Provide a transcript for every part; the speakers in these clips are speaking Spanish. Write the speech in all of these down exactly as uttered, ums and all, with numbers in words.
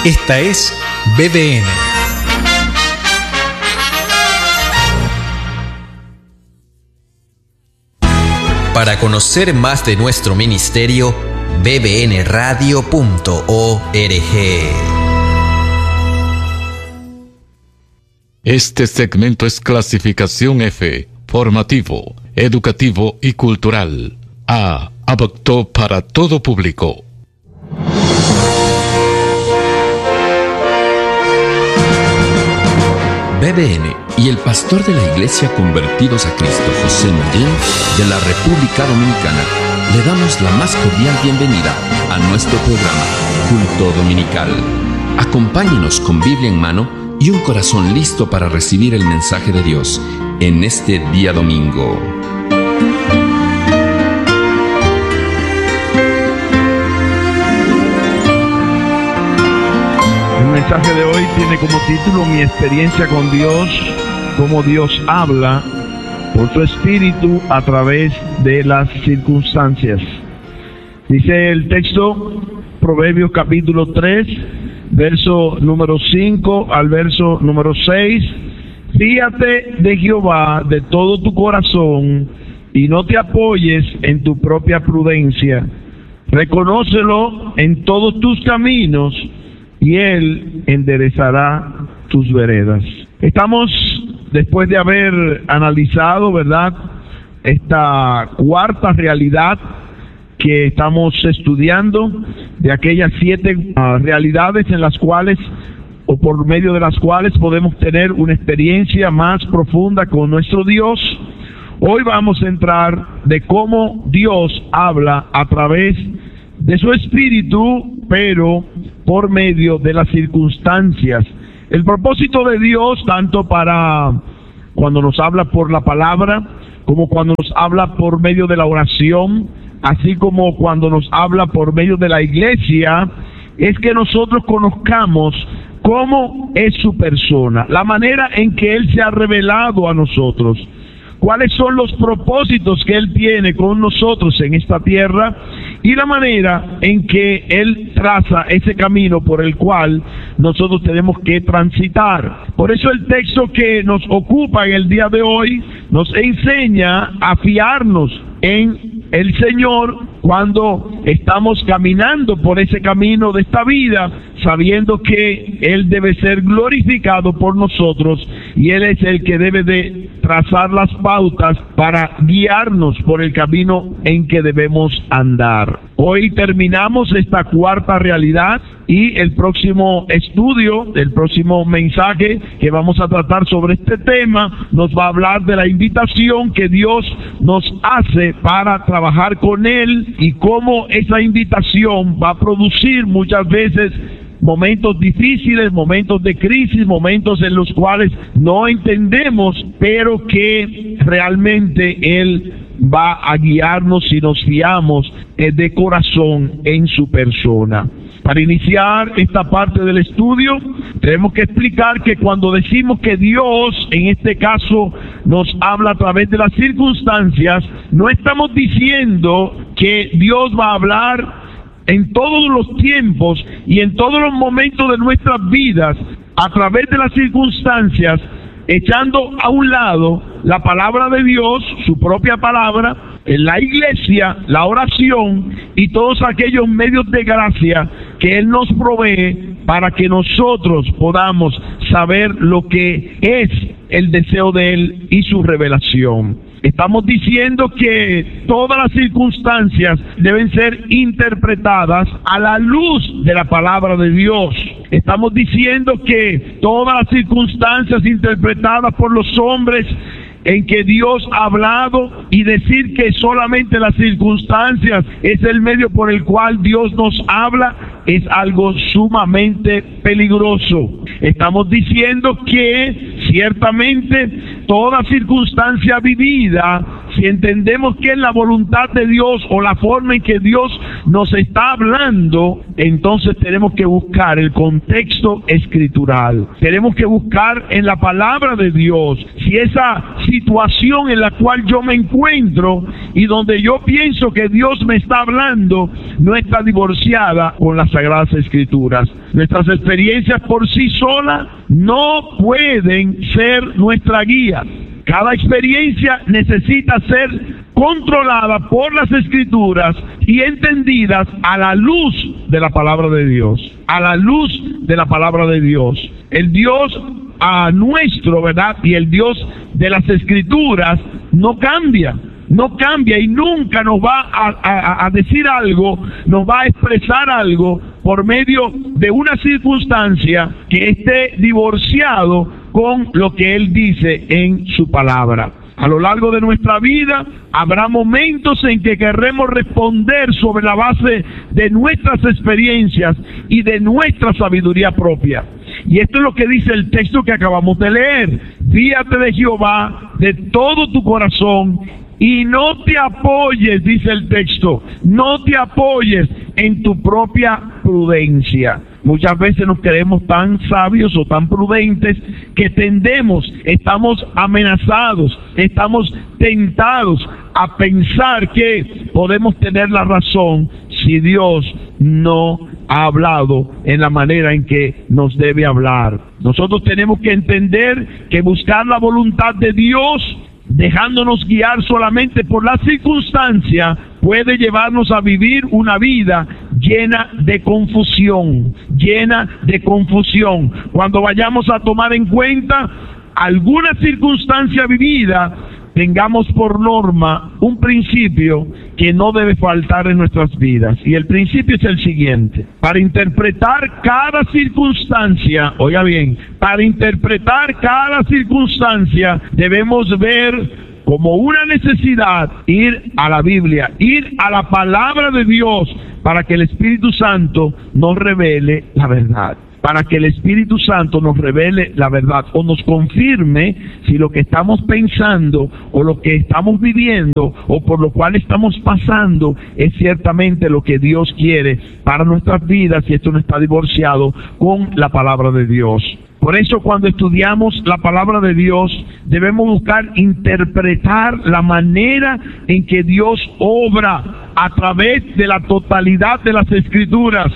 Esta es B B N. Para conocer más de nuestro ministerio, b b n radio punto org. Este segmento es clasificación F, formativo, educativo y cultural. A, apto para todo público. B B N y el pastor de la Iglesia Convertidos a Cristo, José Marín, de la República Dominicana, le damos la más cordial bienvenida a nuestro programa Culto Dominical. Acompáñenos con Biblia en mano y un corazón listo para recibir el mensaje de Dios en este día domingo. El mensaje de hoy tiene como título Mi experiencia con Dios, cómo Dios habla por su espíritu a través de las circunstancias. Dice el texto, Proverbios capítulo tres, verso número cinco al verso número seis. Fíate de Jehová de todo tu corazón y no te apoyes en tu propia prudencia. Reconócelo en todos tus caminos y Él enderezará tus veredas. Estamos, después de haber analizado, ¿verdad?, esta cuarta realidad que estamos estudiando, de aquellas siete uh, realidades en las cuales, o por medio de las cuales podemos tener una experiencia más profunda con nuestro Dios. Hoy vamos a entrar de cómo Dios habla a través de su espíritu, pero por medio de las circunstancias. El propósito de Dios, tanto para cuando nos habla por la palabra, como cuando nos habla por medio de la oración, así como cuando nos habla por medio de la iglesia, es que nosotros conozcamos cómo es su persona, la manera en que Él se ha revelado a nosotros, cuáles son los propósitos que Él tiene con nosotros en esta tierra y la manera en que Él traza ese camino por el cual nosotros tenemos que transitar. Por eso el texto que nos ocupa en el día de hoy nos enseña a fiarnos en el Señor cuando estamos caminando por ese camino de esta vida, sabiendo que Él debe ser glorificado por nosotros y Él es el que debe de trazar las pautas para guiarnos por el camino en que debemos andar. Hoy terminamos esta cuarta realidad y el próximo estudio, el próximo mensaje que vamos a tratar sobre este tema, nos va a hablar de la invitación que Dios nos hace para trabajar con Él y cómo esa invitación va a producir muchas veces momentos difíciles, momentos de crisis, momentos en los cuales no entendemos, pero que realmente Él va a guiarnos si nos fiamos de corazón en su persona. Para iniciar esta parte del estudio, tenemos que explicar que cuando decimos que Dios, en este caso, nos habla a través de las circunstancias, no estamos diciendo que Dios va a hablar en todos los tiempos y en todos los momentos de nuestras vidas a través de las circunstancias, echando a un lado la palabra de Dios, su propia palabra, en la iglesia, la oración y todos aquellos medios de gracia que Él nos provee para que nosotros podamos saber lo que es el deseo de Él y su revelación. Estamos diciendo que todas las circunstancias deben ser interpretadas a la luz de la palabra de Dios. Estamos diciendo que todas las circunstancias interpretadas por los hombres en que Dios ha hablado y decir que solamente las circunstancias es el medio por el cual Dios nos habla es algo sumamente peligroso. Estamos diciendo que ciertamente toda circunstancia vivida si entendemos qué es la voluntad de Dios o la forma en que Dios nos está hablando, entonces tenemos que buscar el contexto escritural. Tenemos que buscar en la palabra de Dios si esa situación en la cual yo me encuentro y donde yo pienso que Dios me está hablando no está divorciada con las Sagradas Escrituras. Nuestras experiencias por sí solas no pueden ser nuestra guía. Cada experiencia necesita ser controlada por las Escrituras y entendidas a la luz de la palabra de Dios. A la luz de la palabra de Dios. El Dios a nuestro, ¿verdad? Y el Dios de las Escrituras no cambia. No cambia y nunca nos va a, a, a decir algo, nos va a expresar algo por medio de una circunstancia que esté divorciado con lo que Él dice en su palabra. A lo largo de nuestra vida habrá momentos en que querremos responder sobre la base de nuestras experiencias y de nuestra sabiduría propia. Y esto es lo que dice el texto que acabamos de leer. Fíate de Jehová de todo tu corazón y no te apoyes, dice el texto, no te apoyes en tu propia prudencia. Muchas veces nos creemos tan sabios o tan prudentes que tendemos, estamos amenazados, estamos tentados a pensar que podemos tener la razón si Dios no ha hablado en la manera en que nos debe hablar. Nosotros tenemos que entender que buscar la voluntad de Dios, dejándonos guiar solamente por la circunstancia, puede llevarnos a vivir una vida llena de confusión, llena de confusión. Cuando vayamos a tomar en cuenta alguna circunstancia vivida, tengamos por norma un principio que no debe faltar en nuestras vidas. Y el principio es el siguiente: para interpretar cada circunstancia, oiga bien, para interpretar cada circunstancia debemos ver como una necesidad ir a la Biblia, ir a la palabra de Dios para que el Espíritu Santo nos revele la verdad. Para que el Espíritu Santo nos revele la verdad o nos confirme si lo que estamos pensando o lo que estamos viviendo o por lo cual estamos pasando es ciertamente lo que Dios quiere para nuestras vidas, si esto no está divorciado con la palabra de Dios. Por eso cuando estudiamos la palabra de Dios debemos buscar interpretar la manera en que Dios obra a través de la totalidad de las Escrituras.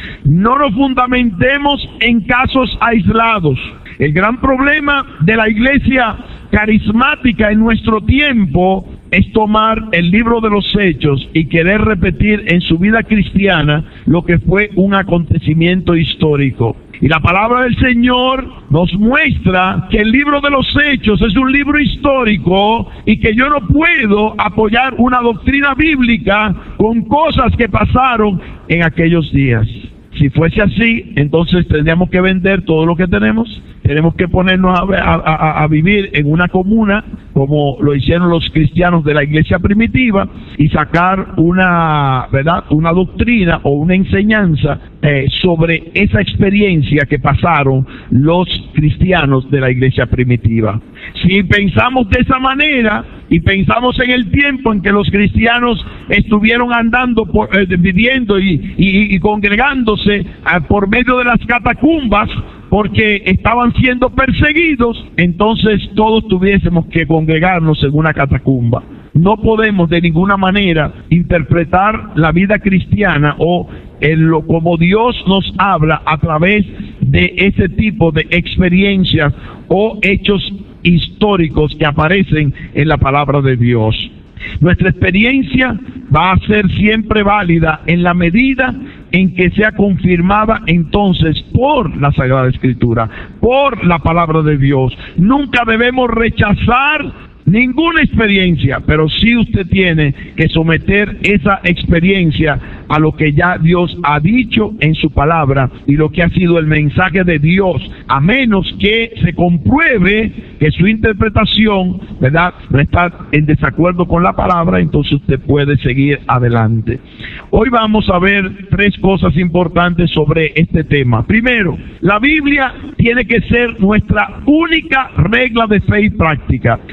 No nos fundamentemos en casos aislados. El gran problema de la iglesia carismática en nuestro tiempo es tomar el libro de los Hechos y querer repetir en su vida cristiana lo que fue un acontecimiento histórico. Y la palabra del Señor nos muestra que el libro de los Hechos es un libro histórico y que yo no puedo apoyar una doctrina bíblica con cosas que pasaron en aquellos días. Si fuese así, entonces tendríamos que vender todo lo que tenemos, tenemos que ponernos a, a, a, a vivir en una comuna, como lo hicieron los cristianos de la iglesia primitiva, y sacar una, ¿verdad?, una doctrina o una enseñanza eh, sobre esa experiencia que pasaron los cristianos de la iglesia primitiva. Si pensamos de esa manera y pensamos en el tiempo en que los cristianos estuvieron andando, por, eh, viviendo y, y, y congregándose eh, por medio de las catacumbas, porque estaban siendo perseguidos, entonces todos tuviésemos que congregarnos en una catacumba. No podemos de ninguna manera interpretar la vida cristiana o en lo como Dios nos habla a través de ese tipo de experiencias o hechos históricos que aparecen en la palabra de Dios. Nuestra experiencia va a ser siempre válida en la medida en que sea confirmada entonces por la Sagrada Escritura, por la palabra de Dios. Nunca debemos rechazar ninguna experiencia, pero sí usted tiene que someter esa experiencia a lo que ya Dios ha dicho en su palabra y lo que ha sido el mensaje de Dios, a menos que se compruebe que su interpretación, ¿verdad?, no está en desacuerdo con la palabra, entonces usted puede seguir adelante. Hoy vamos a ver tres cosas importantes sobre este tema. Primero, la Biblia tiene que ser nuestra única regla de fe y práctica, nuestra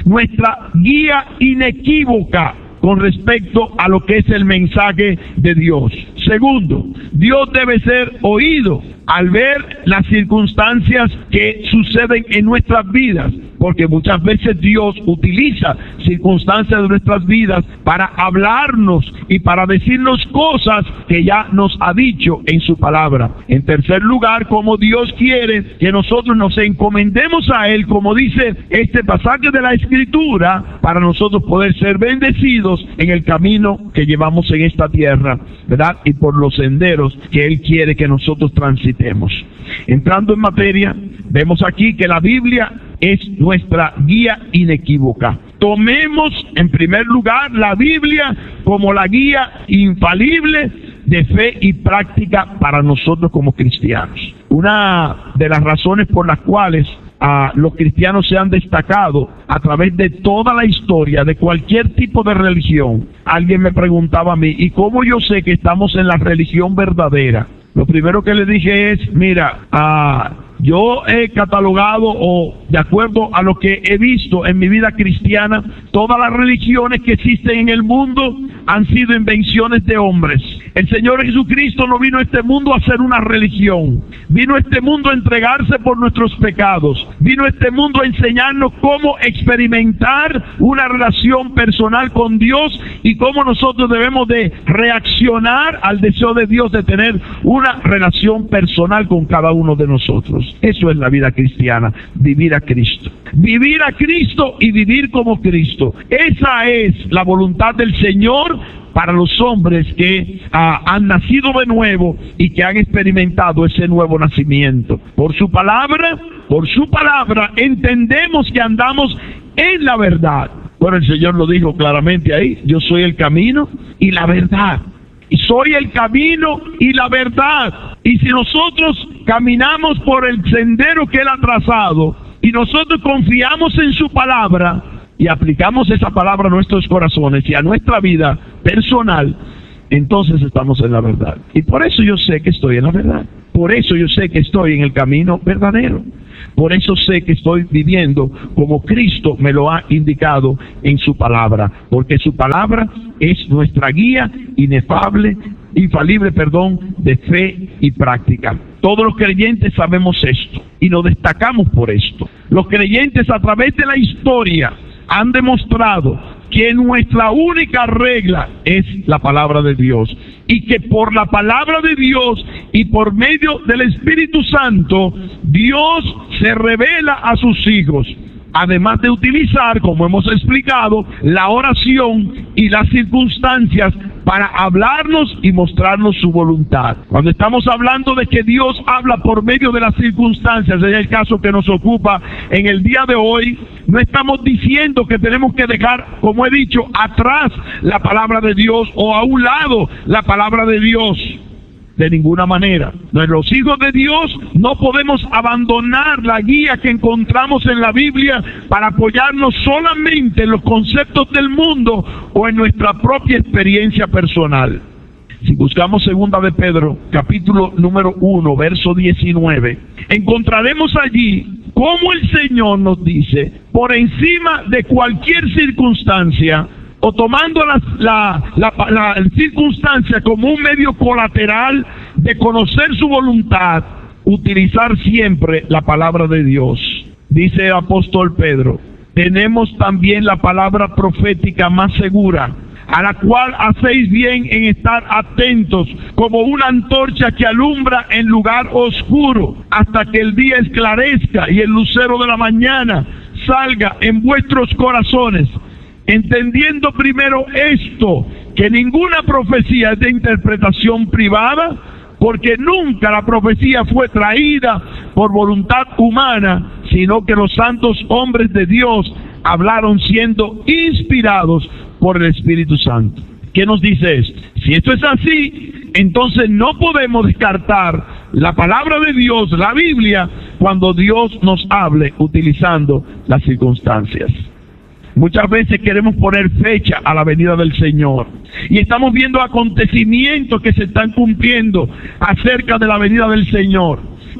nuestra guía inequívoca con respecto a lo que es el mensaje de Dios. Segundo, Dios debe ser oído al ver las circunstancias que suceden en nuestras vidas, porque muchas veces Dios utiliza circunstancias de nuestras vidas para hablarnos y para decirnos cosas que ya nos ha dicho en su palabra. En tercer lugar, como Dios quiere que nosotros nos encomendemos a Él, como dice este pasaje de la Escritura, para nosotros poder ser bendecidos en el camino que llevamos en esta tierra, ¿verdad? Y por los senderos que Él quiere que nosotros transitemos. Entrando en materia, vemos aquí que la Biblia es nuestra guía inequívoca. Tomemos en primer lugar la Biblia como la guía infalible de fe y práctica para nosotros como cristianos. Una de las razones por las cuales a los cristianos se han destacado a través de toda la historia de cualquier tipo de religión. Alguien me preguntaba a mí, ¿y cómo yo sé que estamos en la religión verdadera? Lo primero que le dije es, mira, uh, yo he catalogado, o de acuerdo a lo que he visto en mi vida cristiana, todas las religiones que existen en el mundo han sido invenciones de hombres. El Señor Jesucristo no vino a este mundo a hacer una religión, vino a este mundo a entregarse por nuestros pecados, vino a este mundo a enseñarnos cómo experimentar una relación personal con Dios y cómo nosotros debemos de reaccionar al deseo de Dios de tener una relación personal con cada uno de nosotros. Eso es la vida cristiana, vivir a Cristo. Vivir a Cristo y vivir como Cristo. Esa es la voluntad del Señor para los hombres que uh, han nacido de nuevo y que han experimentado ese nuevo nacimiento. Por su palabra, por su palabra, entendemos que andamos en la verdad. Bueno, el Señor lo dijo claramente ahí, yo soy el camino y la verdad. Y soy el camino y la verdad. Y si nosotros caminamos por el sendero que Él ha trazado y nosotros confiamos en su palabra y aplicamos esa palabra a nuestros corazones y a nuestra vida personal, entonces estamos en la verdad. Y por eso yo sé que estoy en la verdad. Por eso yo sé que estoy en el camino verdadero. Por eso sé que estoy viviendo como Cristo me lo ha indicado en su palabra. Porque su palabra es nuestra guía inefable, infalible, perdón, de fe y práctica. Todos los creyentes sabemos esto y nos destacamos por esto. Los creyentes a través de la historia han demostrado que nuestra única regla es la palabra de Dios y que por la palabra de Dios y por medio del Espíritu Santo Dios se revela a sus hijos, además de utilizar, como hemos explicado, la oración y las circunstancias para hablarnos y mostrarnos su voluntad. Cuando estamos hablando de que Dios habla por medio de las circunstancias, es el caso que nos ocupa en el día de hoy, no estamos diciendo que tenemos que dejar, como he dicho, atrás la palabra de Dios o a un lado la palabra de Dios. De ninguna manera. Los hijos de Dios no podemos abandonar la guía que encontramos en la Biblia para apoyarnos solamente en los conceptos del mundo o en nuestra propia experiencia personal. Si buscamos segunda de Pedro, capítulo número uno, verso diecinueve, encontraremos allí cómo el Señor nos dice, por encima de cualquier circunstancia, o tomando la, la, la, la circunstancia como un medio colateral de conocer su voluntad, utilizar siempre la palabra de Dios. Dice el apóstol Pedro, tenemos también la palabra profética más segura, a la cual hacéis bien en estar atentos, como una antorcha que alumbra en lugar oscuro, hasta que el día esclarezca y el lucero de la mañana salga en vuestros corazones, entendiendo primero esto, que ninguna profecía es de interpretación privada, porque nunca la profecía fue traída por voluntad humana, sino que los santos hombres de Dios hablaron siendo inspirados por el Espíritu Santo. ¿Qué nos dice esto? Si esto es así, entonces no podemos descartar la palabra de Dios, la Biblia, cuando Dios nos hable utilizando las circunstancias. Muchas veces queremos poner fecha a la venida del Señor y estamos viendo acontecimientos que se están cumpliendo acerca de la venida del Señor.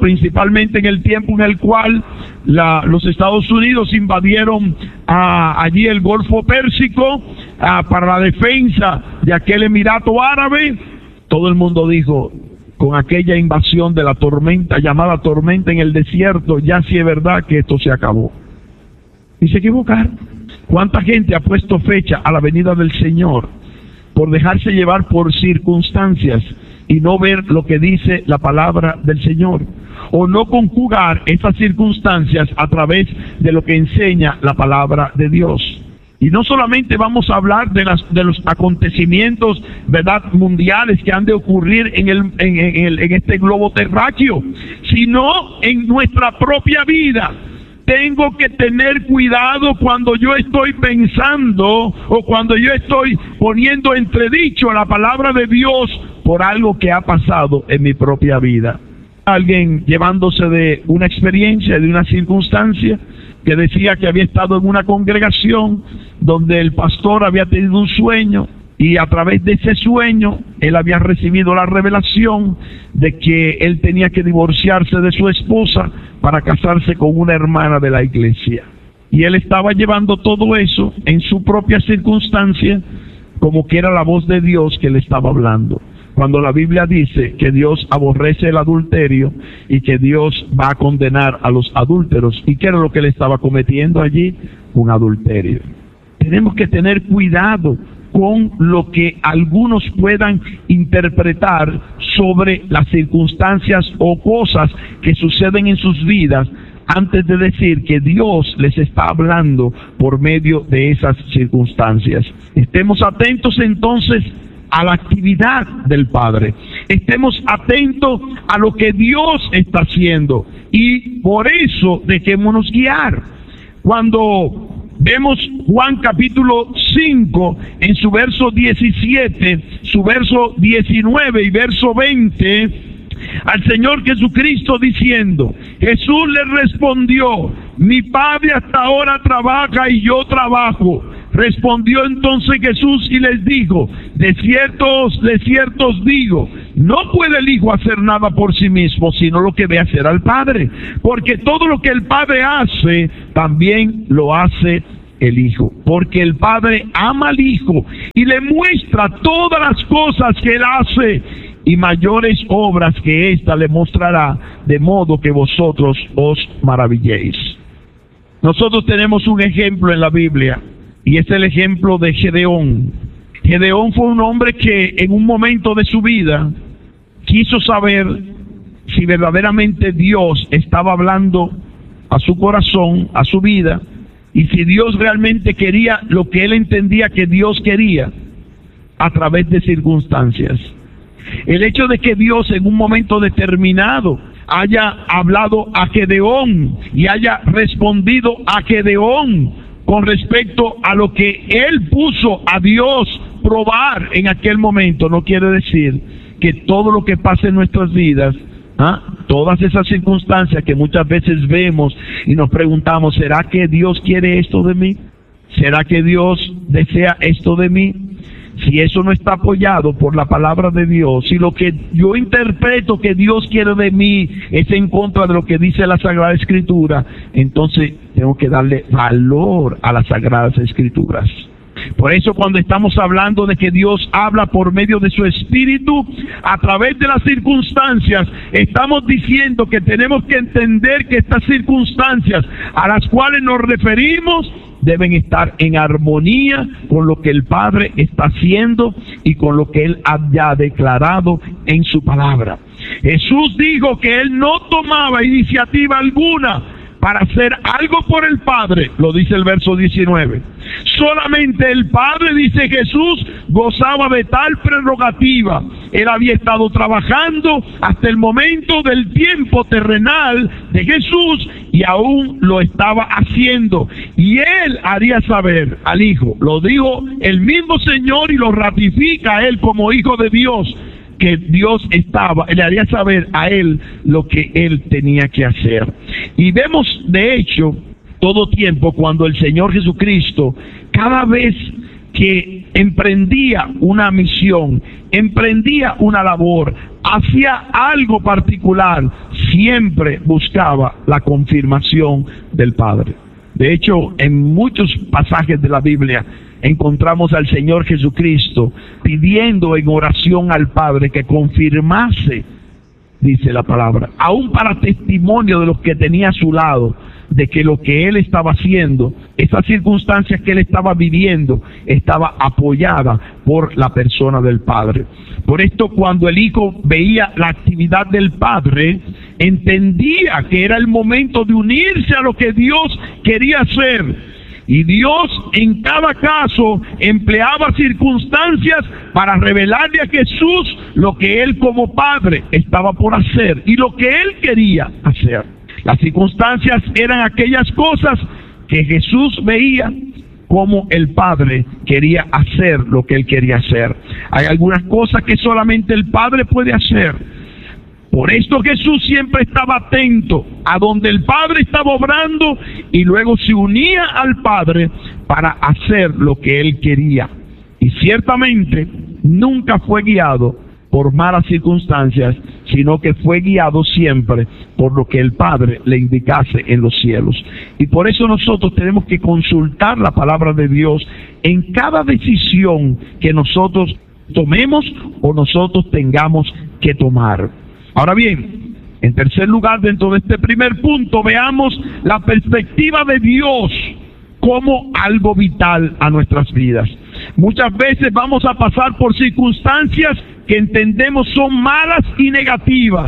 principalmente en el tiempo en el cual la, los Estados Unidos invadieron a, allí el Golfo Pérsico a, para la defensa de aquel Emirato Árabe. Todo el mundo dijo, con aquella invasión de la tormenta, llamada tormenta en el desierto, ya sí es verdad que esto se acabó. Y se equivocaron. ¿Cuánta gente ha puesto fecha a la venida del Señor por dejarse llevar por circunstancias y no ver lo que dice la palabra del Señor, o no conjugar esas circunstancias a través de lo que enseña la palabra de Dios? Y no solamente vamos a hablar de, las, de los acontecimientos, ¿verdad?, mundiales que han de ocurrir en, el, en, en, el, en este globo terráqueo, sino en nuestra propia vida. Tengo que tener cuidado cuando yo estoy pensando o cuando yo estoy poniendo entredicho la palabra de Dios por algo que ha pasado en mi propia vida. Alguien llevándose de una experiencia, de una circunstancia, que decía que había estado en una congregación donde el pastor había tenido un sueño y a través de ese sueño él había recibido la revelación de que él tenía que divorciarse de su esposa para casarse con una hermana de la iglesia. Y él estaba llevando todo eso en su propia circunstancia como que era la voz de Dios que le estaba hablando. Cuando la Biblia dice que Dios aborrece el adulterio y que Dios va a condenar a los adúlteros. ¿Y qué era lo que él estaba cometiendo allí? Un adulterio. Tenemos que tener cuidado con lo que algunos puedan interpretar sobre las circunstancias o cosas que suceden en sus vidas antes de decir que Dios les está hablando por medio de esas circunstancias. Estemos atentos entonces a la actividad del Padre. Estemos atentos a lo que Dios está haciendo y por eso dejémonos guiar. Cuando vemos Juan capítulo cinco en su verso diecisiete, su verso diecinueve y verso veinte, al Señor Jesucristo diciendo, Jesús le respondió, mi Padre hasta ahora trabaja y yo trabajo. Respondió entonces Jesús y les dijo, de cierto, de cierto os digo, no puede el Hijo hacer nada por sí mismo, sino lo que ve hacer al Padre. Porque todo lo que el Padre hace, también lo hace el Hijo. Porque el Padre ama al Hijo y le muestra todas las cosas que él hace, y mayores obras que ésta le mostrará, de modo que vosotros os maravilléis. Nosotros tenemos un ejemplo en la Biblia, y es el ejemplo de Gedeón. Gedeón fue un hombre que en un momento de su vida quiso saber si verdaderamente Dios estaba hablando a su corazón, a su vida, y si Dios realmente quería lo que él entendía que Dios quería a través de circunstancias. El hecho de que Dios en un momento determinado haya hablado a Gedeón y haya respondido a Gedeón con respecto a lo que él puso a Dios probar en aquel momento, no quiere decir que todo lo que pasa en nuestras vidas, ¿ah? todas esas circunstancias que muchas veces vemos y nos preguntamos, ¿será que Dios quiere esto de mí? ¿Será que Dios desea esto de mí? Si eso no está apoyado por la palabra de Dios, si lo que yo interpreto que Dios quiere de mí es en contra de lo que dice la Sagrada Escritura, entonces tengo que darle valor a las Sagradas Escrituras. Por eso cuando estamos hablando de que Dios habla por medio de su Espíritu a través de las circunstancias, estamos diciendo que tenemos que entender que estas circunstancias a las cuales nos referimos deben estar en armonía con lo que el Padre está haciendo y con lo que Él haya declarado en su palabra. Jesús dijo que Él no tomaba iniciativa alguna para hacer algo por el Padre, lo dice el verso diecinueve. Solamente el Padre, dice Jesús, gozaba de tal prerrogativa. Él había estado trabajando hasta el momento del tiempo terrenal de Jesús y aún lo estaba haciendo. Y Él haría saber al Hijo, lo dijo el mismo Señor y lo ratifica a Él como Hijo de Dios, que Dios estaba, le haría saber a Él lo que Él tenía que hacer. Y vemos, de hecho, todo tiempo cuando el Señor Jesucristo, cada vez que emprendía una misión, emprendía una labor, hacía algo particular, siempre buscaba la confirmación del Padre. De hecho, en muchos pasajes de la Biblia encontramos al Señor Jesucristo pidiendo en oración al Padre que confirmase, dice la palabra, aún para testimonio de los que tenía a su lado, de que lo que él estaba haciendo, esas circunstancias que él estaba viviendo, estaba apoyada por la persona del Padre. Por esto, cuando el Hijo veía la actividad del Padre, entendía que era el momento de unirse a lo que Dios quería hacer. Y Dios en cada caso empleaba circunstancias para revelarle a Jesús lo que Él como Padre estaba por hacer y lo que Él quería hacer. Las circunstancias eran aquellas cosas que Jesús veía como el Padre quería hacer lo que Él quería hacer. Hay algunas cosas que solamente el Padre puede hacer. Por esto Jesús siempre estaba atento a donde el Padre estaba obrando y luego se unía al Padre para hacer lo que Él quería. Y ciertamente nunca fue guiado por malas circunstancias, sino que fue guiado siempre por lo que el Padre le indicase en los cielos. Y por eso nosotros tenemos que consultar la palabra de Dios en cada decisión que nosotros tomemos o nosotros tengamos que tomar. Ahora bien, en tercer lugar, dentro de este primer punto, veamos la perspectiva de Dios como algo vital a nuestras vidas. Muchas veces vamos a pasar por circunstancias que entendemos son malas y negativas.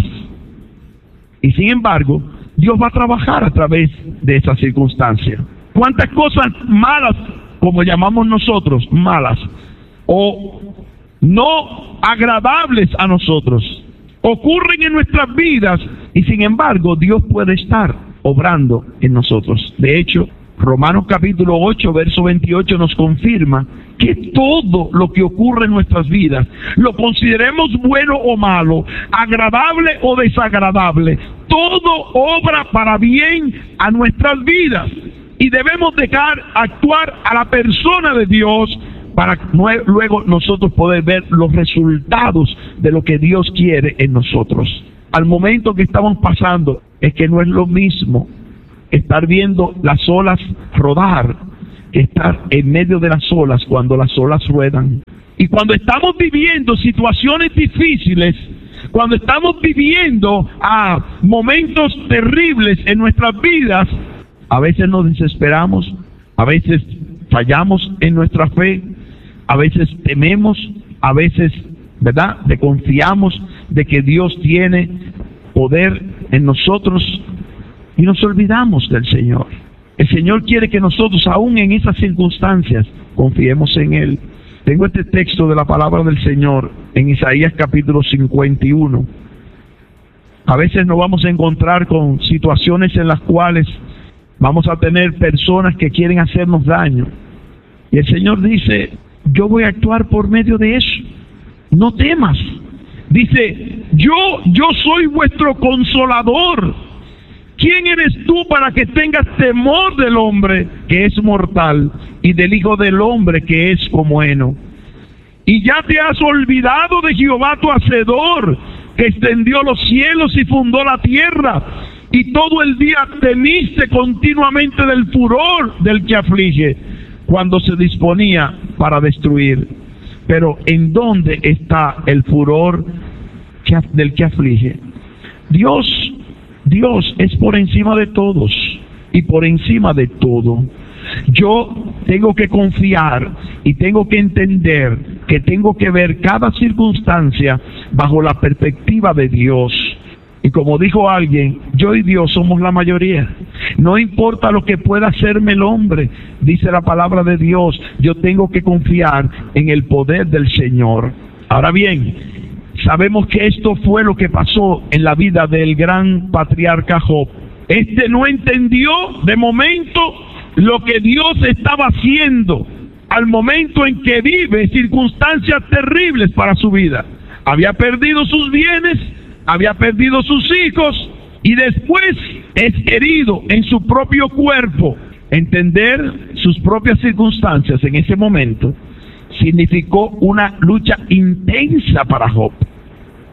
Y sin embargo, Dios va a trabajar a través de esas circunstancias. ¿Cuántas cosas malas, como llamamos nosotros, malas, o no agradables a nosotros, ocurren en nuestras vidas y sin embargo Dios puede estar obrando en nosotros? De hecho, Romanos capítulo ocho, verso veintiocho nos confirma que todo lo que ocurre en nuestras vidas, lo consideremos bueno o malo, agradable o desagradable, todo obra para bien a nuestras vidas y debemos dejar actuar a la persona de Dios para luego nosotros poder ver los resultados de lo que Dios quiere en nosotros. Al momento que estamos pasando, es que no es lo mismo estar viendo las olas rodar que estar en medio de las olas cuando las olas ruedan. Y cuando estamos viviendo situaciones difíciles, cuando estamos viviendo a momentos terribles en nuestras vidas, a veces nos desesperamos, a veces fallamos en nuestra fe, a veces tememos, a veces, ¿verdad?, desconfiamos de que Dios tiene poder en nosotros y nos olvidamos del Señor. El Señor quiere que nosotros, aún en esas circunstancias, confiemos en Él. Tengo este texto de la palabra del Señor en Isaías capítulo cincuenta y uno. A veces nos vamos a encontrar con situaciones en las cuales vamos a tener personas que quieren hacernos daño. Y el Señor dice: yo voy a actuar por medio de eso. No temas. Dice: yo, yo soy vuestro consolador. ¿Quién eres tú para que tengas temor del hombre que es mortal y del Hijo del hombre que es como heno? Y ya te has olvidado de Jehová tu Hacedor, que extendió los cielos y fundó la tierra, y todo el día temiste continuamente del furor del que aflige, cuando se disponía para destruir. Pero ¿en dónde está el furor que, del que aflige? Dios, Dios es por encima de todos y por encima de todo. Yo tengo que confiar y tengo que entender que tengo que ver cada circunstancia bajo la perspectiva de Dios. Y como dijo alguien, yo y Dios somos la mayoría. No importa lo que pueda hacerme el hombre, dice la palabra de Dios, yo tengo que confiar en el poder del Señor. Ahora bien, sabemos que esto fue lo que pasó en la vida del gran patriarca Job. Este no entendió de momento lo que Dios estaba haciendo al momento en que vive circunstancias terribles para su vida. Había perdido sus bienes, había perdido sus hijos y después es herido en su propio cuerpo. Entender sus propias circunstancias en ese momento significó una lucha intensa para Job.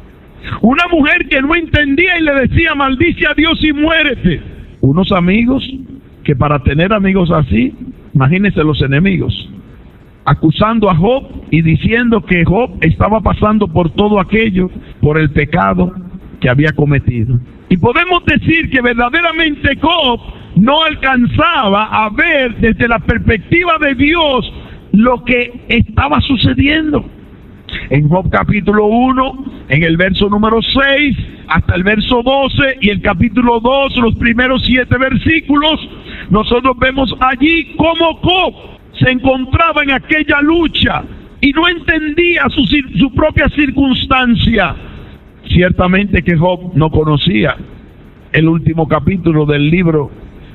Una mujer que no entendía y le decía, maldice a Dios y muérete. Unos amigos que para tener amigos así, imagínense los enemigos, acusando a Job y diciendo que Job estaba pasando por todo aquello, por el pecado que había cometido. Y podemos decir que verdaderamente Job no alcanzaba a ver desde la perspectiva de Dios lo que estaba sucediendo. En Job capítulo uno, en el verso número seis, hasta el verso doce, y el capítulo dos, los primeros siete versículos, nosotros vemos allí cómo Job se encontraba en aquella lucha y no entendía su, su propia circunstancia. Ciertamente que Job no conocía el último capítulo del libro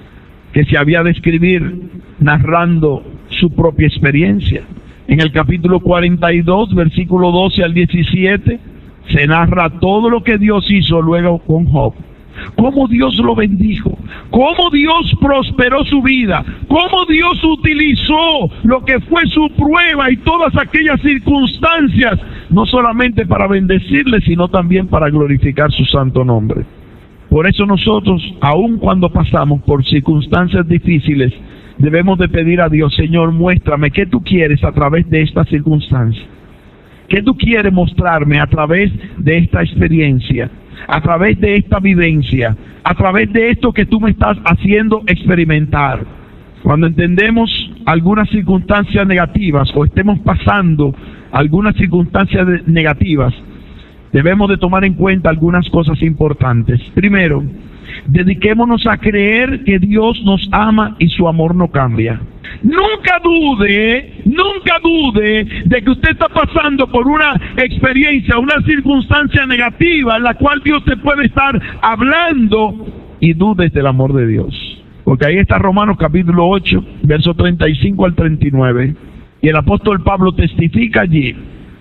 que se había de escribir narrando su propia experiencia. En el capítulo cuarenta y dos, versículo doce al diecisiete, se narra todo lo que Dios hizo luego con Job. Cómo Dios lo bendijo, cómo Dios prosperó su vida, cómo Dios utilizó lo que fue su prueba y todas aquellas circunstancias, no solamente para bendecirle, sino también para glorificar su santo nombre. Por eso nosotros, aun cuando pasamos por circunstancias difíciles, debemos de pedir a Dios, Señor, muéstrame qué tú quieres a través de esta circunstancia. ¿Qué tú quieres mostrarme a través de esta experiencia, a través de esta vivencia, a través de esto que tú me estás haciendo experimentar? Cuando entendemos algunas circunstancias negativas o estemos pasando algunas circunstancias negativas, debemos de tomar en cuenta algunas cosas importantes. Primero, dediquémonos a creer que Dios nos ama y su amor no cambia. Nunca dude, nunca dude de que usted está pasando por una experiencia, una circunstancia negativa en la cual Dios te puede estar hablando, y dudes del amor de Dios. Porque ahí está Romanos capítulo ocho, versos treinta y cinco al treinta y nueve, y el apóstol Pablo testifica allí: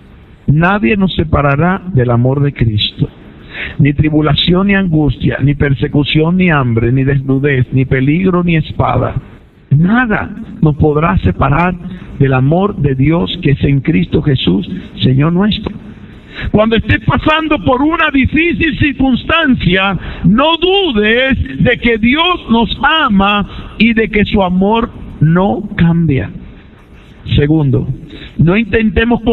nadie nos separará del amor de Cristo. Ni tribulación ni angustia, ni persecución ni hambre, ni desnudez, ni peligro ni espada. Nada nos podrá separar del amor de Dios que es en Cristo Jesús, Señor nuestro. Cuando estés pasando por una difícil circunstancia, no dudes de que Dios nos ama y de que su amor no cambia. Segundo, no intentemos